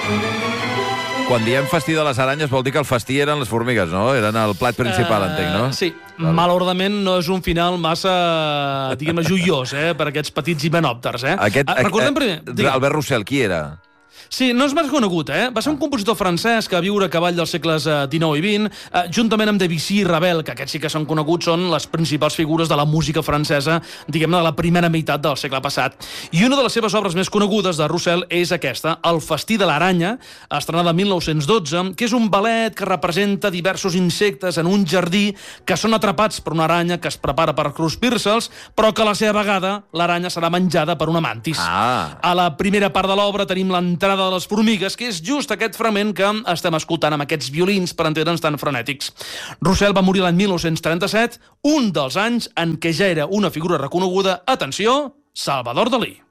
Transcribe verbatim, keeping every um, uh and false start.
Quan diem festí de les aranyes vol dir que el festí eren les formigues, no? Eren el plat principal, uh, entenc, no? Sí, vale. Malauradament no és un final massa, diguem-ne, joiós, eh, per aquests petits himenòpters, eh? Aquest, uh, recordem primer... Digue'm. Albert Roussel, qui era? Sí, no és més conegut, eh? Va ser un compositor francès que va viure a cavall dels segles dinou i vint, eh, juntament amb Debussy i Ravel, que aquests sí que són coneguts, són les principals figures de la música francesa, diguem-ne, de la primera meitat del segle passat. I una de les seves obres més conegudes de Roussel és aquesta, El festí de l'aranya, estrenada mil nou-cents dotze, que és un ballet que representa diversos insectes en un jardí que són atrapats per una aranya que es prepara per cruspir-se'ls, però que a la seva vegada l'aranya serà menjada per una mantis. Ah. A la primera part de l'obra tenim l'entrada de les formigues, que és just aquest fragment que estem escoltant amb aquests violins per entendre'ns tan frenètics. Roussel va morir l'any mil nou-cents trenta-set, un dels anys en què ja era una figura reconeguda, atenció, Salvador Dalí.